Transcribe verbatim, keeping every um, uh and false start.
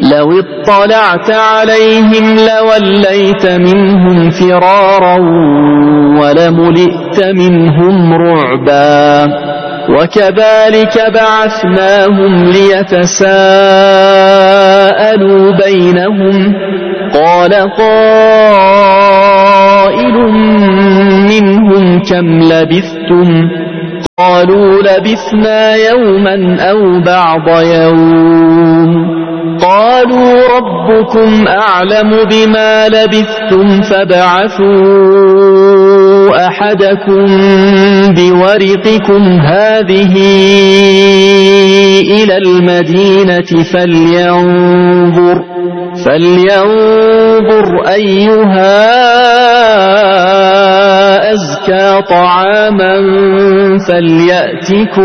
لو اطلعت عليهم لوليت منهم فرارا ولملئت منهم رعبا وكذلك بعثناهم ليتساءلوا بينهم قال قائل منهم كم لبثتم قالوا لبثنا يوما أو بعض يوم قالوا ربكم أعلم بما لبثتم فابعثوا أحدكم بورقكم هذه إلى المدينة فلينظر, فلينظر أيها أزكى طعاما فليأتكم